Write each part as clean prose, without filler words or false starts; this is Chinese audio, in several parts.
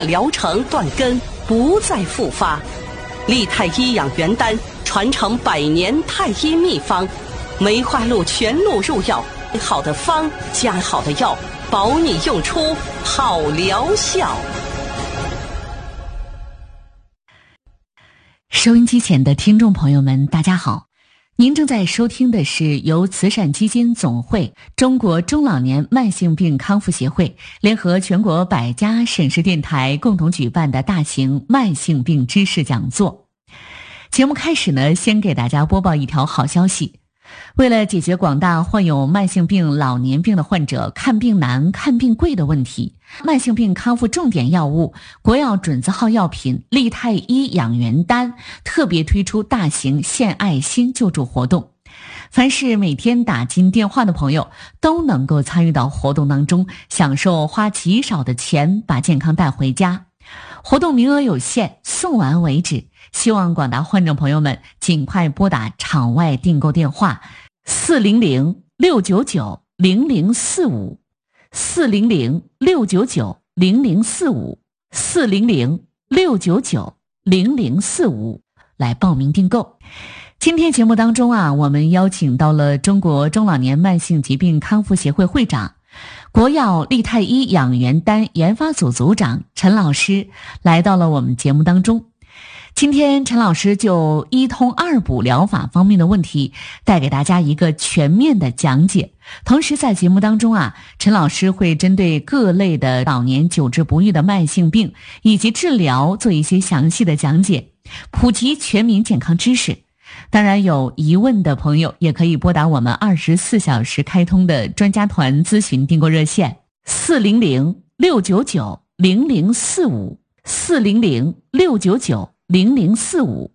疗程断根，不再复发。利泰医养元丹传承100年太医秘方，梅花鹿全鹿入药，好的方加好的药，保你用出好疗效。 收音机前的听众朋友们，大家好，您正在收听的是由慈善基金总会、中国中老年慢性病康复协会联合全国100家省市电台共同举办的大型慢性病知识讲座。节目开始呢，先给大家播报一条好消息。为了解决广大患有慢性病、老年病的患者看病难、看病贵的问题，慢性病康复重点药物国药准字号药品利泰医养元丹特别推出大型献爱心救助活动。凡是每天打进电话的朋友都能够参与到活动当中，享受花极少的钱把健康带回家。活动名额有限，送完为止，希望广大患者朋友们尽快拨打场外订购电话400-699-0045 400-699-0045 400-699-0045来报名订购。今天节目当中啊，我们邀请到了中国中老年慢性疾病康复协会会长、国药利泰医养元丹研发组组长陈老师来到了我们节目当中。今天陈老师就一通二补疗法方面的问题带给大家一个全面的讲解。同时在节目当中啊，陈老师会针对各类的老年久治不愈的慢性病以及治疗做一些详细的讲解，普及全民健康知识。当然有疑问的朋友也可以拨打我们24小时开通的专家团咨询订购热线400-699-0045 400-699-0045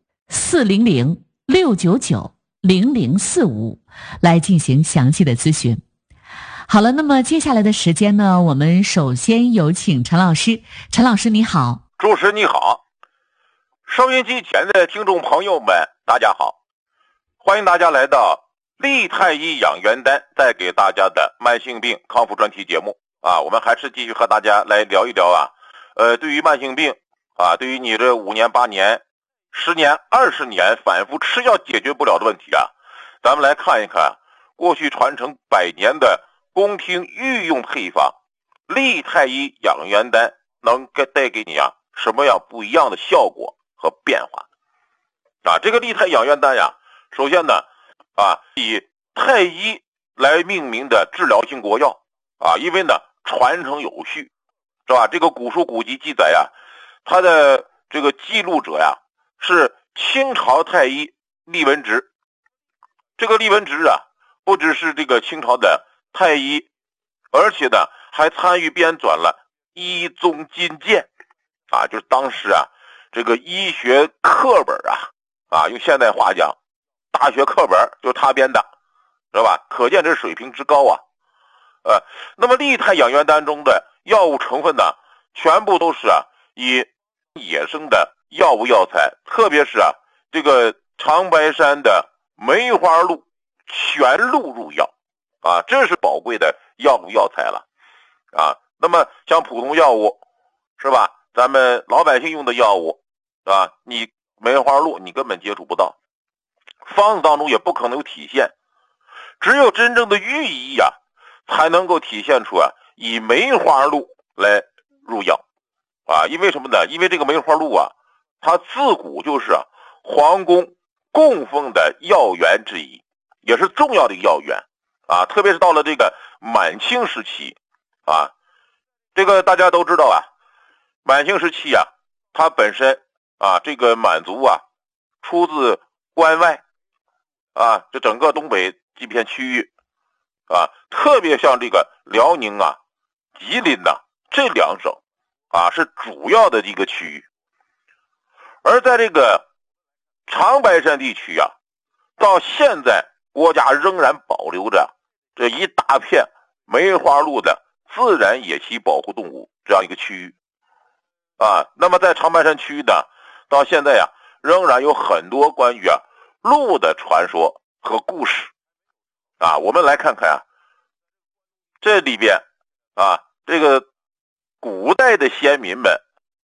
400-699-0045来进行详细的咨询。好了，那么接下来的时间呢，我们首先有请陈老师。陈老师你好。 主持人你好，收音机前的听众朋友们大家好，欢迎大家来到利泰医养元丹带给大家的慢性病康复专题节目啊。我们还是继续和大家来聊一聊啊，对于慢性病啊，对于你这5年、8年、10年、20年反复吃药解决不了的问题啊，咱们来看一看过去传承100年的宫廷御用配方利泰医养元丹能带给你啊什么样不一样的效果和变化啊。这个利泰养元丹呀，首先呢啊，以太医来命名的治疗性国药啊，因为呢传承有序，是吧？这个古书古籍记载呀，他的这个记录者呀是清朝太医厉文直。这个厉文直啊，不只是这个清朝的太医，而且呢还参与编纂了《医宗金鉴》啊，就是当时啊这个医学课本啊，用现代话讲，大学课本就是他编的，知道吧？可见这水平之高啊。那么利泰养元丹中的药物成分呢，全部都是以野生的药物药材，特别是这个长白山的梅花鹿全鹿入药啊，这是宝贵的药物药材了啊。那么像普通药物是吧，咱们老百姓用的药物啊，你梅花鹿你根本接触不到，方子当中也不可能有体现，只有真正的寓意才能够体现出以梅花鹿来入药啊。因为什么呢？因为这个梅花鹿它自古就是皇宫供奉的药源之一，也是重要的药源啊。特别是到了这个满清时期啊，这个大家都知道满清时期它本身这个满族出自关外这整个东北这片区域特别像这个辽宁吉林这2省是主要的一个区域。而在这个长白山地区到现在国家仍然保留着这一大片梅花鹿的自然野栖保护动物这样一个区域那么在长白山区域呢，到现在仍然有很多关于鹿的传说和故事我们来看看这里边这个古代的先民们